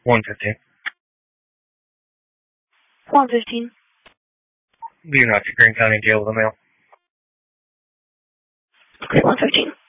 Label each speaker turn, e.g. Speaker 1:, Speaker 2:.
Speaker 1: 115.
Speaker 2: 115.
Speaker 1: Leaving out to Greene County Jail with a mail.
Speaker 2: Okay, 115.